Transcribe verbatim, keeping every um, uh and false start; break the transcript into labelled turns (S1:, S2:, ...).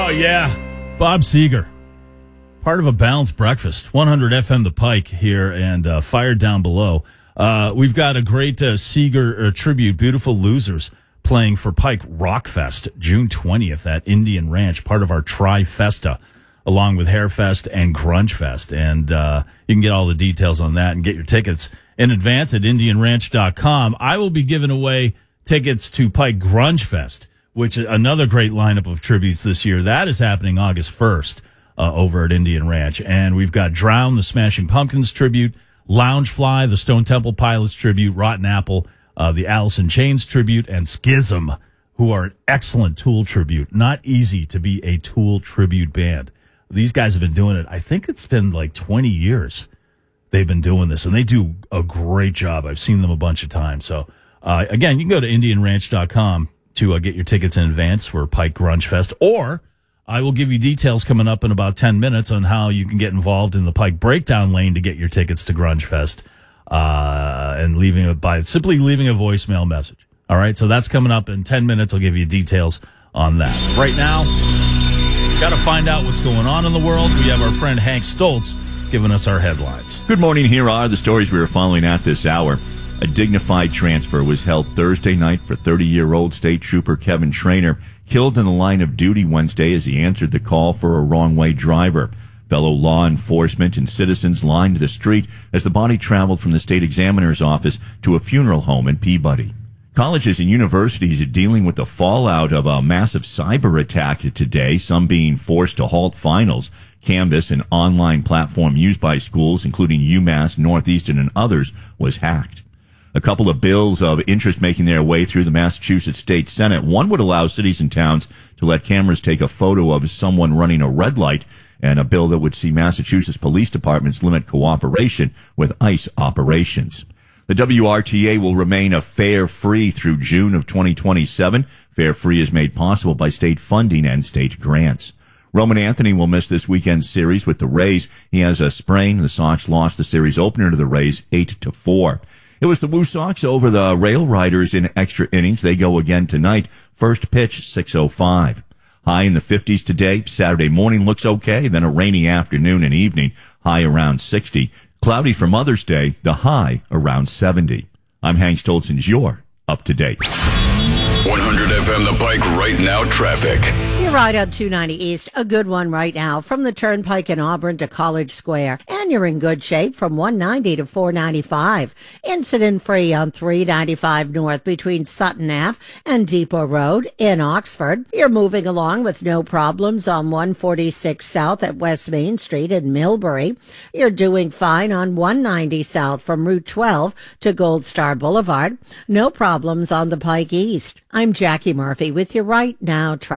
S1: Oh, yeah. Bob Seger, part of a balanced breakfast. one hundred F M The Pike here and uh, Fired Down Below. Uh, we've got a great uh, Seger uh, tribute, Beautiful Losers, playing for Pike Rockfest, June twentieth at Indian Ranch, part of our Trifesta, along with Hairfest and Grungefest. And uh, you can get all the details on that and get your tickets in advance at indian ranch dot com. I will be giving away tickets to Pike Grungefest, which is another great lineup of tributes this year. That is happening August first uh, over at Indian Ranch. And we've got Drown, the Smashing Pumpkins tribute, Loungefly, the Stone Temple Pilots tribute, Rotten Apple, uh, the Alice in Chains tribute, and Schism, who are an excellent Tool tribute. Not easy to be a Tool tribute band. These guys have been doing it. I think it's been like twenty years they've been doing this, and they do a great job. I've seen them a bunch of times. So, uh, again, you can go to indian ranch dot com to uh, get your tickets in advance for Pike Grungefest, or I will give you details coming up in about ten minutes on how you can get involved in the Pike Breakdown Lane to get your tickets to Grungefest, uh, and leaving it by simply leaving a voicemail message. All right, so that's coming up in ten minutes. I'll give you details on that. Right now, got to find out what's going on in the world. We have our friend Hank Stoltz giving us our headlines.
S2: Good morning. Here are the stories we are following at this hour. A dignified transfer was held Thursday night for thirty-year-old State Trooper Kevin Trainer, killed in the line of duty Wednesday as he answered the call for a wrong-way driver. Fellow law enforcement and citizens lined the street as the body traveled from the state examiner's office to a funeral home in Peabody. Colleges and universities are dealing with the fallout of a massive cyber attack today, some being forced to halt finals. Canvas, an online platform used by schools, including UMass, Northeastern, and others, was hacked. A couple of bills of interest making their way through the Massachusetts State Senate. One would allow cities and towns to let cameras take a photo of someone running a red light, and a bill that would see Massachusetts police departments limit cooperation with ICE operations. The W R T A will remain a fare free through June of twenty twenty-seven. Fare free is made possible by state funding and state grants. Roman Anthony will miss this weekend's series with the Rays. He has a sprain. The Sox lost the series opener to the Rays eight to four. It was the Woo Sox over the Rail Riders in extra innings. They go again tonight. First pitch, six oh five. High in the fifties today. Saturday morning looks okay. Then a rainy afternoon and evening. High around sixty. Cloudy for Mother's Day. The high around seventy. I'm Hank Stoltz, and you're up to date.
S3: one hundred F M The Pike right now traffic.
S4: You're right on two ninety East. A good one right now from the Turnpike in Auburn to College Square. And you're in good shape from one ninety to four ninety-five. Incident free on three ninety-five North between Sutton Avenue and Depot Road in Oxford. You're moving along with no problems on one forty-six South at West Main Street in Millbury. You're doing fine on one ninety South from Route twelve to Gold Star Boulevard. No problems on the Pike East. I'm Jackie Murphy with your Right Now traffic.